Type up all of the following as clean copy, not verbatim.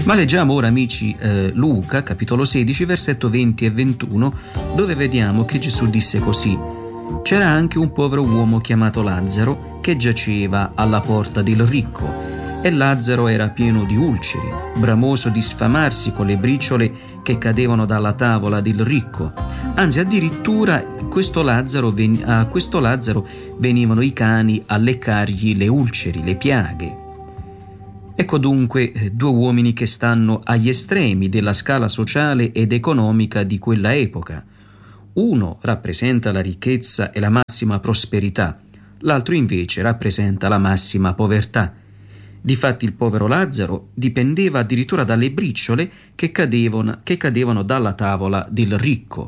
Ma leggiamo ora, amici, Luca, capitolo 16, versetto 20 e 21, dove vediamo che Gesù disse così: «C'era anche un povero uomo chiamato Lazzaro che giaceva alla porta del ricco, e Lazzaro era pieno di ulceri, bramoso di sfamarsi con le briciole che cadevano dalla tavola del ricco. Anzi, addirittura a questo Lazzaro venivano i cani a leccargli le ulceri, le piaghe». Ecco dunque due uomini che stanno agli estremi della scala sociale ed economica di quella epoca. Uno rappresenta la ricchezza e la massima prosperità, l'altro invece rappresenta la massima povertà. Difatti il povero Lazzaro dipendeva addirittura dalle briciole che cadevano dalla tavola del ricco.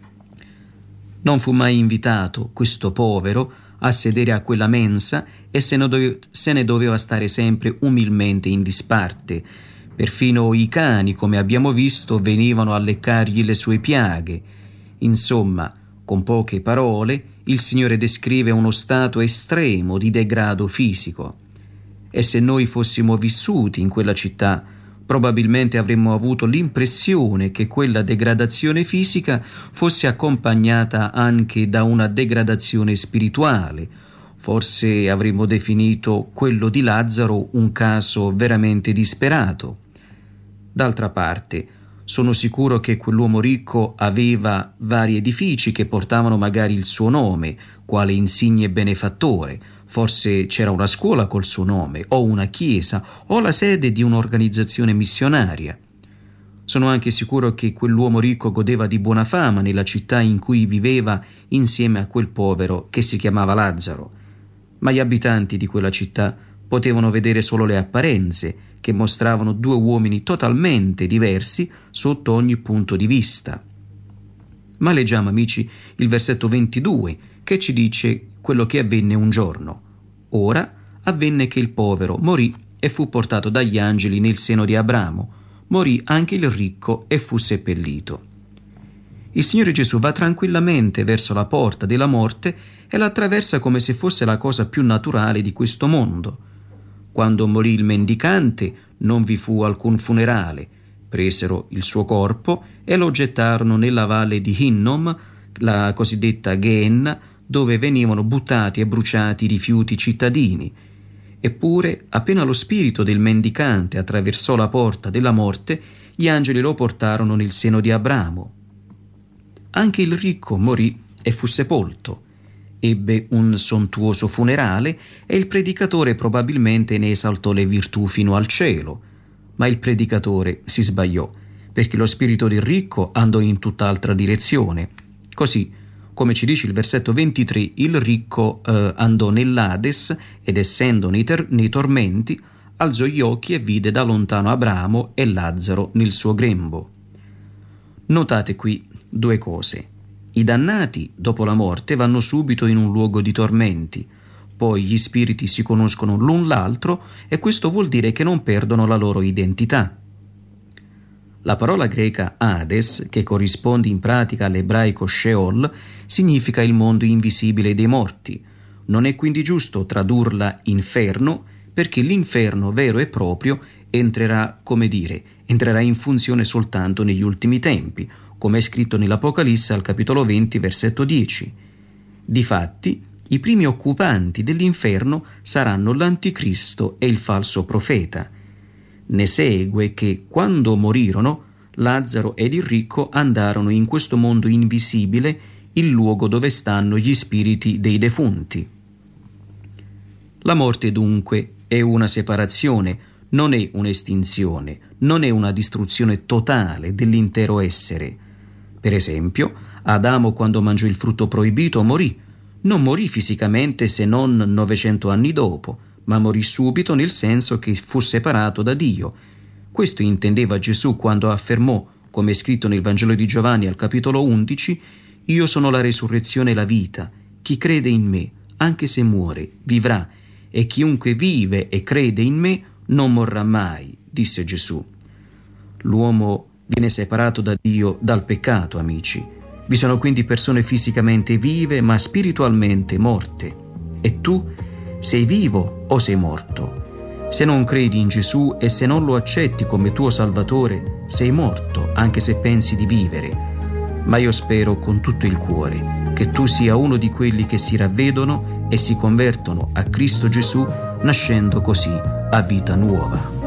Non fu mai invitato questo povero a sedere a quella mensa e se ne doveva stare sempre umilmente in disparte. Perfino i cani, come abbiamo visto, venivano a leccargli le sue piaghe. Insomma, con poche parole, il Signore descrive uno stato estremo di degrado fisico. E se noi fossimo vissuti in quella città, probabilmente avremmo avuto l'impressione che quella degradazione fisica fosse accompagnata anche da una degradazione spirituale. Forse avremmo definito quello di Lazzaro un caso veramente disperato. D'altra parte, sono sicuro che quell'uomo ricco aveva vari edifici che portavano magari il suo nome, quale insigne benefattore. Forse c'era una scuola col suo nome, o una chiesa, o la sede di un'organizzazione missionaria. Sono anche sicuro che quell'uomo ricco godeva di buona fama nella città in cui viveva insieme a quel povero che si chiamava Lazzaro. Ma gli abitanti di quella città potevano vedere solo le apparenze, che mostravano due uomini totalmente diversi sotto ogni punto di vista. Ma leggiamo, amici, il versetto 22, che ci dice quello che avvenne un giorno. Ora avvenne che il povero morì e fu portato dagli angeli nel seno di Abramo. Morì anche il ricco e fu seppellito. Il Signore Gesù va tranquillamente verso la porta della morte e la attraversa come se fosse la cosa più naturale di questo mondo. Quando morì il mendicante non vi fu alcun funerale. Presero il suo corpo e lo gettarono nella valle di Hinnom, la cosiddetta Geenna, dove venivano buttati e bruciati i rifiuti cittadini. Eppure, appena lo spirito del mendicante attraversò la porta della morte, gli angeli lo portarono nel seno di Abramo. Anche il ricco morì e fu sepolto. Ebbe un sontuoso funerale e il predicatore probabilmente ne esaltò le virtù fino al cielo. Ma il predicatore si sbagliò, perché lo spirito del ricco andò in tutt'altra direzione. Così, come ci dice il versetto 23, il ricco andò nell'Ades ed essendo nei tormenti, alzò gli occhi e vide da lontano Abramo e Lazzaro nel suo grembo. Notate qui due cose. I dannati, dopo la morte, vanno subito in un luogo di tormenti. Poi gli spiriti si conoscono l'un l'altro e questo vuol dire che non perdono la loro identità. La parola greca Hades, che corrisponde in pratica all'ebraico Sheol, significa il mondo invisibile dei morti. Non è quindi giusto tradurla inferno, perché l'inferno vero e proprio entrerà in funzione soltanto negli ultimi tempi, come è scritto nell'Apocalisse al capitolo 20, versetto 10. Difatti, i primi occupanti dell'inferno saranno l'Anticristo e il falso profeta. Ne segue che quando morirono, Lazzaro ed il ricco andarono in questo mondo invisibile, il luogo dove stanno gli spiriti dei defunti. La morte dunque è una separazione, non è un'estinzione, non è una distruzione totale dell'intero essere. Per esempio, Adamo quando mangiò il frutto proibito morì. Non morì fisicamente se non 900 anni dopo, ma morì subito nel senso che fu separato da Dio. Questo intendeva Gesù quando affermò, come è scritto nel Vangelo di Giovanni al capitolo 11, «Io sono la resurrezione e la vita. Chi crede in me, anche se muore, vivrà, e chiunque vive e crede in me non morrà mai», disse Gesù. L'uomo viene separato da Dio dal peccato, amici. Vi sono quindi persone fisicamente vive ma spiritualmente morte. E tu sei vivo o sei morto? Se non credi in Gesù e se non lo accetti come tuo Salvatore, sei morto, anche se pensi di vivere. Ma io spero con tutto il cuore che tu sia uno di quelli che si ravvedono e si convertono a Cristo Gesù, nascendo così a vita nuova.